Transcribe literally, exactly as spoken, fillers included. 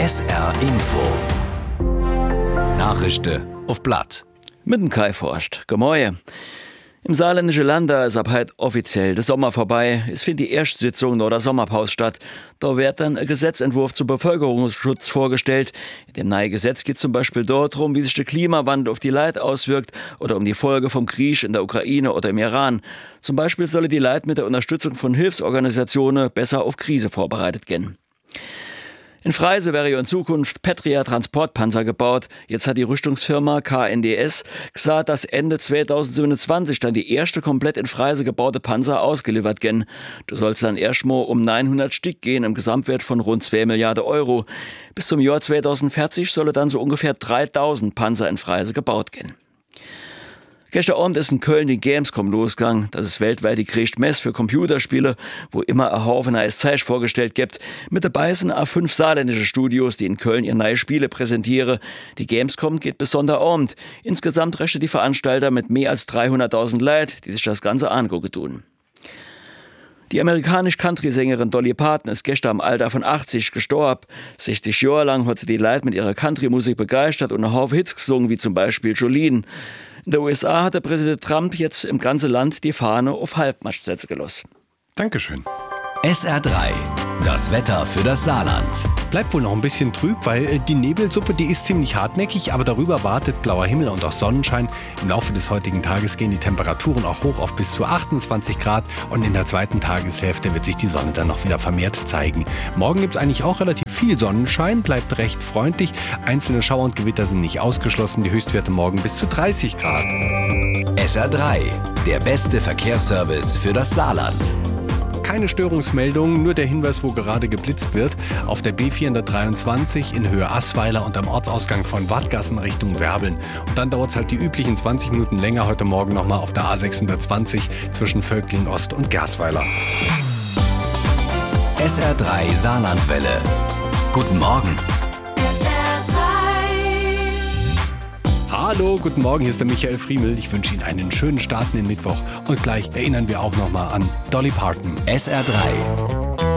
S R Info. Nachrichten auf Blatt. Mit dem Kai Forst. Gemäue. Im saarländischen Land ist ab heute offiziell der Sommer vorbei. Es findet die erste Sitzung nach der Sommerpause statt. Da wird dann ein Gesetzentwurf zum Bevölkerungsschutz vorgestellt. In dem neuen Gesetz geht es zum Beispiel darum, wie sich der Klimawandel auf die Leute auswirkt oder um die Folge vom Krieg in der Ukraine oder im Iran. Zum Beispiel sollen die Leute mit der Unterstützung von Hilfsorganisationen besser auf Krise vorbereitet gehen. In Freise wäre in Zukunft Petria Transportpanzer gebaut. Jetzt hat die Rüstungsfirma K N D S gesagt, dass Ende zweitausendsiebenundzwanzig dann die erste komplett in Freise gebaute Panzer ausgeliefert gehen. Du sollst dann erstmal um neunhundert Stück gehen im Gesamtwert von rund zwei Milliarden Euro. Bis zum Jahr zweitausendvierzig solle dann so ungefähr dreitausend Panzer in Freise gebaut gehen. Gestern Abend ist in Köln die Gamescom losgegangen. Das ist weltweit die größte Messe für Computerspiele, wo immer ein Haufen neues Zeug vorgestellt gibt. Mit dabei sind auch fünf saarländische Studios, die in Köln ihre neue Spiele präsentieren. Die Gamescom geht bis Sonntagabend. Insgesamt rechnen die Veranstalter mit mehr als dreihunderttausend Leuten, die sich das Ganze angucken tun. Die amerikanische Country-Sängerin Dolly Parton ist gestern im Alter von achtzig gestorben. sechzig Jahre lang hat sie die Leute mit ihrer Country-Musik begeistert und einen Haufen Hits gesungen, wie zum Beispiel Jolene. In der U S A hat der Präsident Trump jetzt im ganzen Land die Fahne auf Halbmast setzen gelassen. Dankeschön. S R drei. Das Wetter für das Saarland. Bleibt wohl noch ein bisschen trüb, weil äh, die Nebelsuppe, die ist ziemlich hartnäckig, aber darüber wartet blauer Himmel und auch Sonnenschein. Im Laufe des heutigen Tages gehen die Temperaturen auch hoch auf bis zu achtundzwanzig Grad und in der zweiten Tageshälfte wird sich die Sonne dann noch wieder vermehrt zeigen. Morgen gibt es eigentlich auch relativ viel Sonnenschein, bleibt recht freundlich. Einzelne Schauer und Gewitter sind nicht ausgeschlossen, die Höchstwerte morgen bis zu dreißig Grad. S R drei. Der beste Verkehrsservice für das Saarland. Keine Störungsmeldungen, nur der Hinweis, wo gerade geblitzt wird. Auf der B vierhundertdreiundzwanzig in Höhe Assweiler und am Ortsausgang von Wattgassen Richtung Werbeln. Und dann dauert es halt die üblichen zwanzig Minuten länger heute Morgen nochmal auf der A sechshundertzwanzig zwischen Völklin Ost und Gersweiler. S R drei Saarlandwelle. Guten Morgen. Hallo, guten Morgen, hier ist der Michael Friemel. Ich wünsche Ihnen einen schönen Start in den Mittwoch. Und gleich erinnern wir auch nochmal an Dolly Parton. S R drei.